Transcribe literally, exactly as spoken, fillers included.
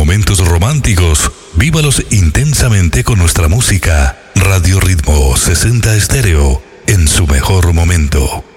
momentos románticos, vívalos intensamente con nuestra música. Radio Ritmo sesenta Estéreo, en su mejor momento.